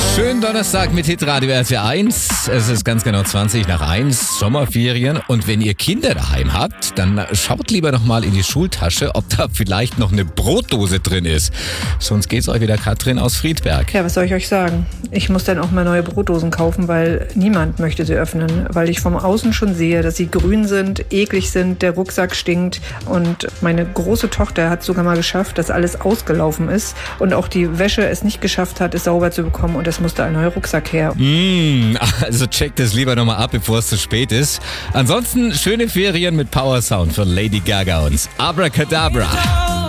Schönen Donnerstag mit Hitradio RT1. Es ist ganz genau 20 nach 1, Sommerferien. Und wenn ihr Kinder daheim habt, dann schaut lieber noch mal in die Schultasche, ob da vielleicht noch eine Brotdose drin ist. Sonst geht's euch wieder Katrin aus Friedberg. Ja, was soll ich euch sagen? Ich muss dann auch mal neue Brotdosen kaufen, weil niemand möchte sie öffnen. Weil ich vom Außen schon sehe, dass sie grün sind, eklig sind, der Rucksack stinkt. Und meine große Tochter hat sogar mal geschafft, dass alles ausgelaufen ist. Und auch die Wäsche es nicht geschafft hat, es sauber zu bekommen. Und es musste ein neuer Rucksack her. Also checkt es lieber nochmal ab, bevor es zu spät ist. Ansonsten schöne Ferien mit Power Sound von Lady Gaga und Abracadabra.